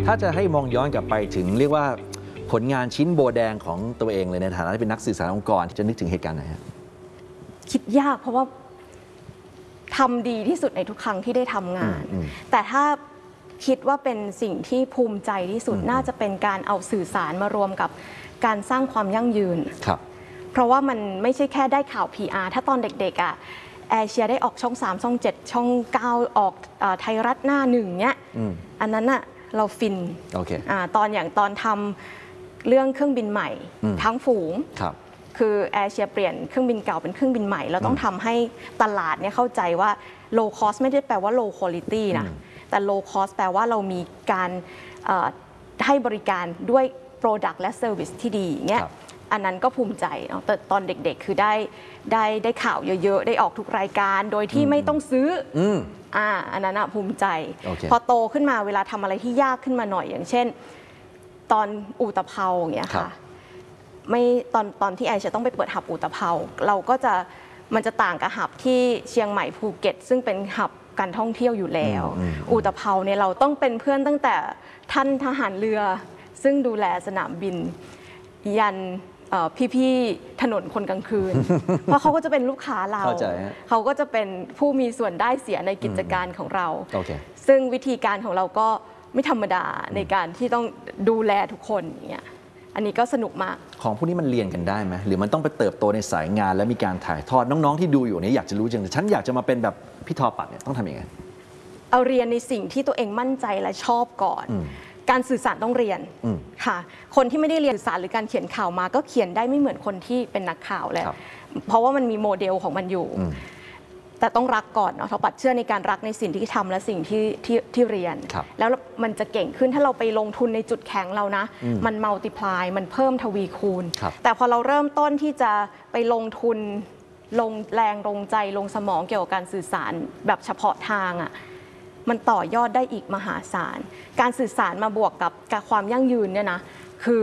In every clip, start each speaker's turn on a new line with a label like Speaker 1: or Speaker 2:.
Speaker 1: ถ้าจะให้มองย้อนกลับไปถึงเรียกว่าผลงานชิ้นโบแดงของตัวเองเลยในฐานะที่เป็นนักสื่อสารองค์กรจะนึกถึงเหตุการณ์ไหนครับ
Speaker 2: คิดยากเพราะว่าทำดีที่สุดในทุกครั้งที่ได้ทำงานแต่ถ้าคิดว่าเป็นสิ่งที่ภูมิใจที่สุดน่าจะเป็นการเอาสื่อสารมารวมกับการสร้างความยั่งยืนเพราะว่ามันไม่ใช่แค่ได้ข่าว PR ถ้าตอนเด็กๆแอร์เชียได้ออกช่อง3ช่อง7ช่อง9ออกไทยรัฐหน้าหนึ่งเนี้ยอันนั้นน่ะเราฟินตอนทำเรื่องเครื่องบินใหม่ทั้งฝูงคือแอร์เชียเปลี่ยนเครื่องบินเก่าเป็นเครื่องบินใหม่เราต้องทำให้ตลาดเนี่ยเข้าใจว่า low cost ไม่ได้แปลว่า low quality นะแต่ low cost แปลว่าเรามีการให้บริการด้วย product และ service ที่ดีเงี้ยอันนั้นก็ภูมิใจเนาะแต่ตอนเด็กๆคือได้ข่าวเยอะๆได้ออกทุกรายการโดยที่ไม่ต้องซื้ออันนั้นภูมิใจพอโตขึ้นมาเวลาทำอะไรที่ยากขึ้นมาหน่อยอย่างเช่นตอนอุตภเปาอย่างเงี้ยค่ะไม่ตอนที่แอร์จะต้องไปเปิดหับอุตภเปาเราก็จะมันจะต่างกับหับที่เชียงใหม่ภูเก็ตซึ่งเป็นหับการท่องเที่ยวอยู่แล้วอุตภเปาเนี่ยเราต้องเป็นเพื่อนตั้งแต่ท่านทหารเรือซึ่งดูแลสนามบินยันพี่ๆถนนคนกลางคืน เพราะเขาก็จะเป็นลูกค้าเราเขาก็จะเป็นผู้มีส่วนได้เสียในกิจการของเรา ซึ่งวิธีการของเราก็ไม่ธรรมดาในการที่ต้องดูแลทุกคนอย่างเงี้ยอันนี้ก็สนุกมาก
Speaker 1: ของพวกนี้มันเรียนกันได้ไหมหรือมันต้องไปเติบโตในสายงานและมีการถ่ายทอดน้องๆที่ดูอยู่นี้อยากจะรู้จังฉันอยากจะมาเป็นแบบพี่ทอปัดเนี่ยต้องทำยังไง
Speaker 2: เอาเรียนในสิ่งที่ตัวเองมั่นใจและชอบก่อนการสื่อสารต้องเรียนค่ะคนที่ไม่ได้เรียนสื่อสารหรือการเขียนข่าวมาก็เขียนได้ไม่เหมือนคนที่เป็นนักข่าวเลยเพราะว่ามันมีโมเดลของมันอยู่แต่ต้องรักก่อนเนาะทอปัดเชื่อในการรักในสิ่งที่ทำและสิ่งที่เรียนแล้วมันจะเก่งขึ้นถ้าเราไปลงทุนในจุดแข็งเรานะมันมัลติพลายมันเพิ่มทวีคูณแต่พอเราเริ่มต้นที่จะไปลงทุนลงแรงลงใจลงสมองเกี่ยวกับการสื่อสารแบบเฉพาะทางมันต่อยอดได้อีกมหาศาลการสื่อสารมาบวกกับความยั่งยืนเนี่ยนะคือ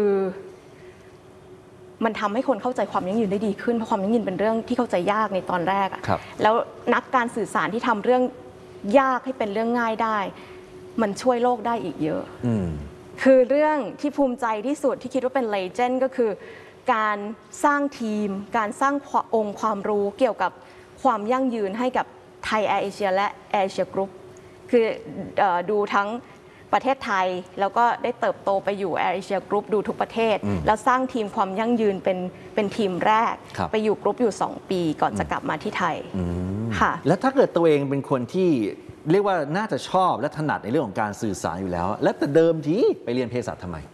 Speaker 2: มันทำให้คนเข้าใจความยั่งยืนได้ดีขึ้นเพราะความยั่งยืนเป็นเรื่องที่เข้าใจยากในตอนแรกแล้วนักการสื่อสารที่ทำเรื่องยากให้เป็นเรื่องง่ายได้มันช่วยโลกได้อีกเยอะคือเรื่องที่ภูมิใจที่สุดที่คิดว่าเป็นเลเจนด์ก็คือการสร้างทีมการสร้างองค์ความรู้เกี่ยวกับความยั่งยืนให้กับไทยแอร์เอเชียและแอร์เอเชียกรุ๊ปคือดูทั้งประเทศไทยแล้วก็ได้เติบโตไปอยู่แอร์เอเชียกรุ๊ปดูทุกประเทศแล้วสร้างทีมความยั่งยืนเป็นทีมแรกไปอยู่กรุ๊ปอยู่2 ปีก่อนจะกลับมาที่ไทยค่ะ
Speaker 1: แล้วถ้าเกิดตัวเองเป็นคนที่เรียกว่าน่าจะชอบและถนัดในเรื่องของการสื่อสารอยู่แล้วแล้วแต่เดิมทีไปเรียนเภสัชทำไม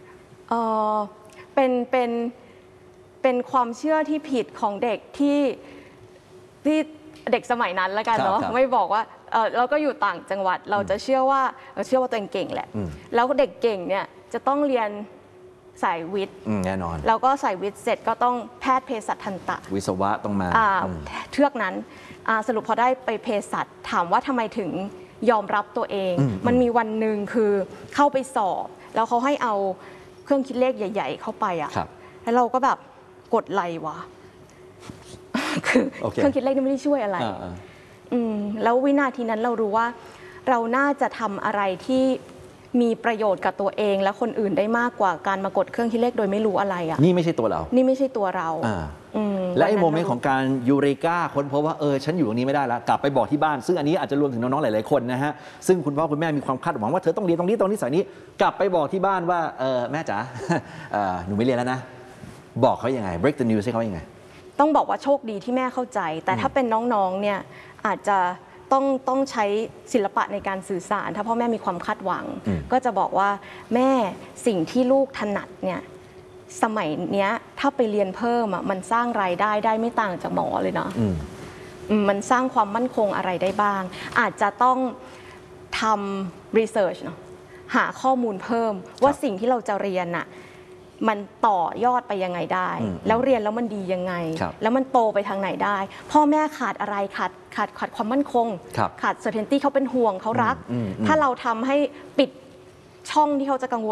Speaker 2: เป็นความเชื่อที่ผิดของเด็กที่เด็กสมัยนั้นแล้วกันเนาะไม่บอกว่าเราก็อยู่ต่างจังหวัดเราจะเชื่อว่าตัวเองเก่งแหละแล้วเด็กเก่งเนี่ยจะต้องเรียนสายวิทย์
Speaker 1: แน่นอน
Speaker 2: แล้วก็สายวิทย์เสร็จก็ต้องแพทย์เภสัชทันตะ
Speaker 1: วิศวะต้องมา
Speaker 2: เทือกนั้นสรุปพอได้ไปเภสัชถามว่าทำไมถึงยอมรับตัวเองมันมีวันหนึ่งคือเข้าไปสอบแล้วเขาให้เอาเครื่องคิดเลขใหญ่ๆเข้าไปแล้วเราก็แบบกดไลวะคือเครื่องคิดเลขนี่ไม่ได้ช่วยอะไรแล้ววินาทีนั้นเรารู้ว่าเราน่าจะทำอะไรที่มีประโยชน์กับตัวเองและคนอื่นได้มากกว่าการมากดเครื่องคิดเลขโดยไม่รู้อะไร
Speaker 1: นี่ไม่ใช่ตัวเรา
Speaker 2: นี่ไม่ใช่ตัวเรา
Speaker 1: และไอ้โมเมนต์ของการยูเรกาค้นพบว่าฉันอยู่ตรงนี้ไม่ได้แล้วกลับไปบอกที่บ้านซึ่งอันนี้อาจจะรวมถึงน้องๆหลายๆคนนะฮะซึ่งคุณพ่อคุณแม่มีความคาดหวังว่าเธอต้องเรียนตรงนี้สายนี้กลับไปบอกที่บ้านว่าแม่จ๋าหนูไม่เรียนแล้วนะบอกเขายังไง break the news ให้เขายังไง
Speaker 2: ต้องบอกว่าโชคดีที่แม่เข้าใจแต่ถ้าเป็นน้องๆเนี่ยอาจจะต้องใช้ศิลปะในการสื่อสารถ้าพ่อแม่มีความคาดหวังก็จะบอกว่าแม่สิ่งที่ลูกถนัดเนี่ยสมัยเนี้ยถ้าไปเรียนเพิ่มมันสร้างรายได้ไม่ต่างจากหมอเลยเนาะมันสร้างความมั่นคงอะไรได้บ้างอาจจะต้องทำรีเสิร์ชเนาะหาข้อมูลเพิ่มว่าสิ่งที่เราจะเรียนน่ะมันต่อยอดไปยังไงได้แล้วเรียนแล้วมันดียังไงแล้วมันโตไปทางไหนได้พ่อแม่ขาดอะไรขาดความมั่นคงขาด certainty เขาเป็นห่วงเขารักถ้าเราทำให้ปิดช่องที่เขาจะกังวล